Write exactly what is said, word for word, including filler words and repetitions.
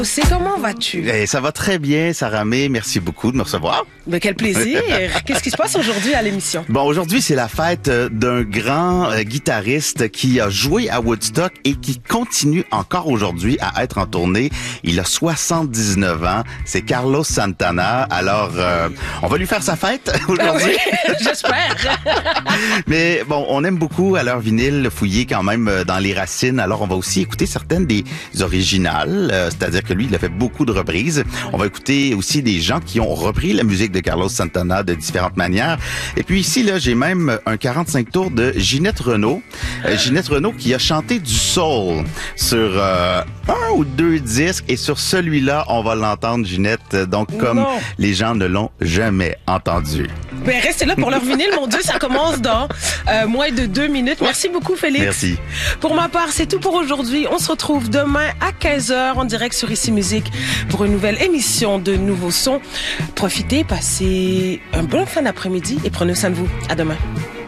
C'est comment vas-tu? Eh, ça va très bien, Sarah May. Merci beaucoup de me recevoir. Ben, quel plaisir. Qu'est-ce qui se passe aujourd'hui à l'émission? Bon, aujourd'hui, c'est la fête d'un grand euh, guitariste qui a joué à Woodstock et qui continue encore aujourd'hui à être en tournée. Il a soixante-dix-neuf ans. C'est Carlos Santana. Alors, euh, on va lui faire sa fête aujourd'hui. Oui, j'espère. Mais bon, on aime beaucoup à leur vinyle fouiller quand même dans les racines. Alors, on va aussi écouter certaines des originales. Euh, C'est-à-dire que lui, il a fait beaucoup de reprises. On va écouter aussi des gens qui ont repris la musique de Carlos Santana de différentes manières. Et puis ici, là, j'ai même un quarante-cinq tours de Ginette Renault. Euh, Ginette Renault qui a chanté du soul sur euh, un ou deux disques. Et sur celui-là, on va l'entendre, Ginette, donc comme non. les gens ne l'ont jamais entendu. Ben, restez là pour leur vinyle. Mon Dieu, ça commence dans euh, moins de deux minutes. Merci beaucoup, Félix. Merci. Pour ma part, c'est tout pour aujourd'hui. On se retrouve demain à quinze heures en direct sur Ici Musique pour une nouvelle émission de Nouveaux Sons. Profitez, passez un bon fin d'après-midi et prenez soin de vous. À demain.